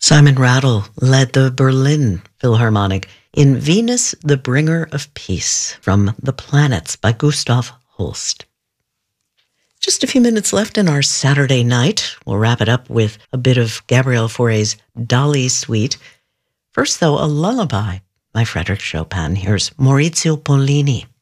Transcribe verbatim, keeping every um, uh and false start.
Simon Rattle led the Berlin Philharmonic in Venus, the Bringer of Peace from The Planets by Gustav Holst. Just a few minutes left in our Saturday night. We'll wrap it up with a bit of Gabriel Fauré's Dali Suite. First, though, a lullaby by Frédéric Chopin. Here's Maurizio Pollini.